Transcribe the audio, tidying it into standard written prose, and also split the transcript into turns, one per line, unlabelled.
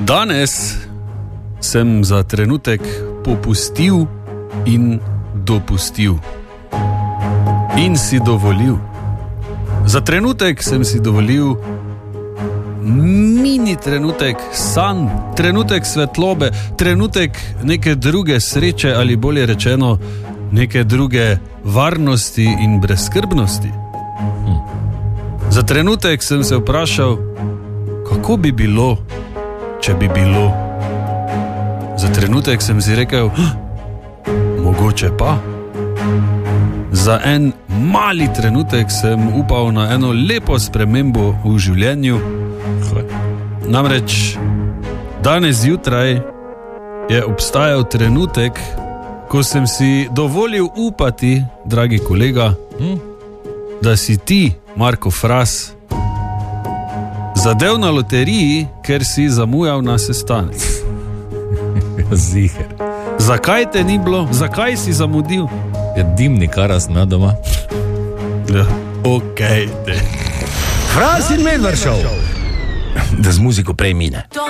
Danes sem za trenutek popustil in dopustil. In si dovolil. Za trenutek sem si dovolil mini trenutek sanj, trenutek svetlobe, trenutek neke druge sreče ali bolje rečeno neke druge varnosti in brezskrbnosti. Za trenutek sem se vprašal, kako bi bilo, če bi bilo. Za trenutek sem si rekel, mogoče pa. Za en mali trenutek sem upal na eno lepo spremembo v življenju. Namreč danes zjutraj je obstajal trenutek, ko sem si dovolil upati, dragi kolega, da si ti, Marko Fras, zadev na loteriji, ker si zamujal na sestanek.
Ziher.
Zakaj te ni bilo? Zakaj si zamudil?
Je dimnikara sna doma.
Ja, okej.
Fras in Medvard Show. Da z muziko prej mine.